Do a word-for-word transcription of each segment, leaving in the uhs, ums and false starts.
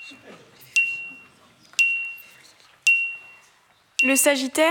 Le Sagittaire.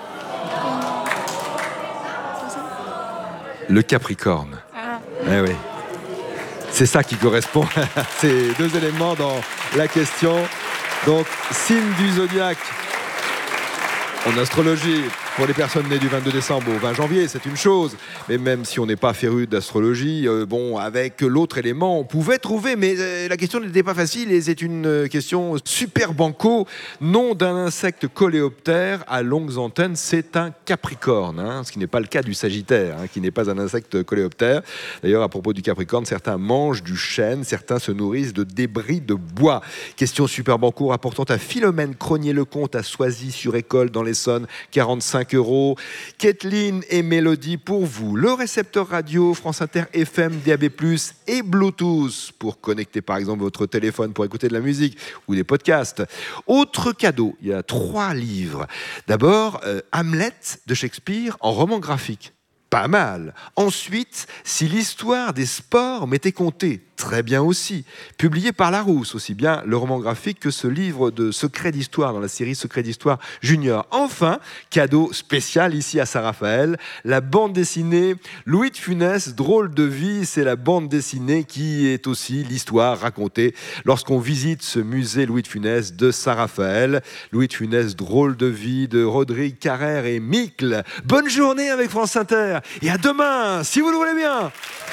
Le Capricorne. Ah. Eh oui. C'est ça qui correspond à ces deux éléments dans la question. Donc, signe du zodiaque en astrologie. Pour les personnes nées du vingt-deux décembre au vingt janvier, c'est une chose. Mais même si on n'est pas féru d'astrologie, euh, bon, avec l'autre élément, on pouvait trouver, mais euh, la question n'était pas facile et c'est une euh, question super banco. Nom d'un insecte coléoptère à longues antennes, c'est un capricorne, hein, ce qui n'est pas le cas du sagittaire, hein, qui n'est pas un insecte coléoptère. D'ailleurs, à propos du capricorne, certains mangent du chêne, certains se nourrissent de débris de bois. Question super banco rapportant à Philomène Cronier-Lecomte à Soisy-sur-École dans l'Essonne, quarante-cinq euros. Kathleen et Mélodie pour vous. Le récepteur radio France Inter F M, D A B plus, et Bluetooth pour connecter par exemple votre téléphone pour écouter de la musique ou des podcasts. Autre cadeau, il y a trois livres. D'abord, euh, Hamlet de Shakespeare en roman graphique. Pas mal. Ensuite, Si l'histoire des sports m'était contée, très bien aussi. Publié par Larousse, aussi bien le roman graphique que ce livre de secrets d'histoire dans la série Secrets d'histoire Junior. Enfin, cadeau spécial ici à Saint-Raphaël, la bande dessinée Louis de Funès, Drôle de vie. C'est la bande dessinée qui est aussi l'histoire racontée lorsqu'on visite ce musée Louis de Funès de Saint-Raphaël. Louis de Funès, Drôle de vie de Rodrigue Carrère et Micle. Bonne journée avec France Inter et à demain, si vous le voulez bien.